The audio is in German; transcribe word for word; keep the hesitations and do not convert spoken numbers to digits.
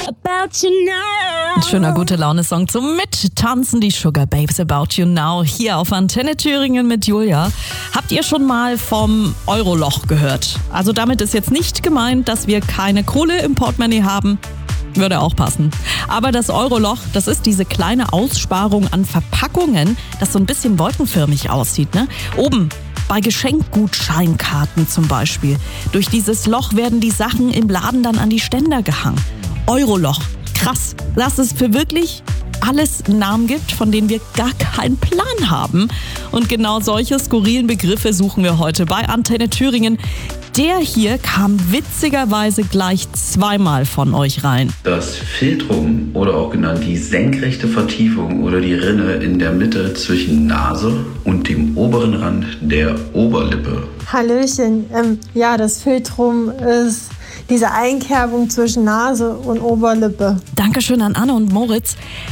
About You Now. Ein schöner Gute-Laune-Song zum Mittanzen, die Sugar Babes About You Now, hier auf Antenne Thüringen mit Julia. Habt ihr schon mal vom Euroloch gehört? Also damit ist jetzt nicht gemeint, dass wir keine Kohle im Portemonnaie haben. Würde auch passen. Aber das Euroloch, das ist diese kleine Aussparung an Verpackungen, das so ein bisschen wolkenförmig aussieht, ne? Oben bei Geschenkgutscheinkarten zum Beispiel. Durch dieses Loch werden die Sachen im Laden dann an die Ständer gehangen. Euroloch. Krass, dass es für wirklich alles einen Namen gibt, von denen wir gar keinen Plan haben. Und genau solche skurrilen Begriffe suchen wir heute bei Antenne Thüringen. Der hier kam witzigerweise gleich zweimal von euch rein. Das Philtrum oder auch genannt die senkrechte Vertiefung oder die Rinne in der Mitte zwischen Nase und dem oberen Rand der Oberlippe. Hallöchen, ähm, ja, das Philtrum ist diese Einkerbung zwischen Nase und Oberlippe. Dankeschön an Anne und Moritz.